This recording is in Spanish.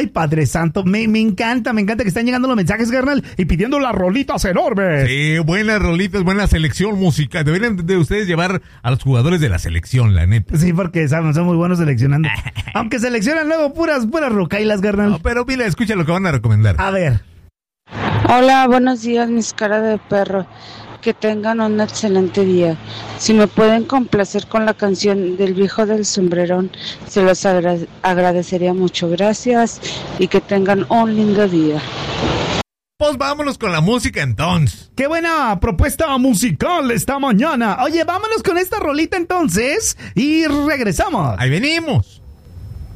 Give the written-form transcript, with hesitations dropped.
Ay, Padre Santo, me encanta que están llegando los mensajes, carnal, y pidiendo las rolitas enormes. Sí, buenas rolitas, buena selección musical. Deberían de ustedes llevar a los jugadores de la selección, la neta. Sí, porque saben, son muy buenos seleccionando. Aunque seleccionan luego puras rocailas, carnal. No, pero mira, escucha lo que van a recomendar. A ver. Hola, buenos días, mis cara de perro. Que tengan un excelente día. Si me pueden complacer con la canción del viejo del sombrerón, se los agradecería mucho. Gracias y que tengan un lindo día. Pues vámonos con la música entonces. Qué buena propuesta musical esta mañana. Oye, vámonos con esta rolita entonces y regresamos. Ahí venimos.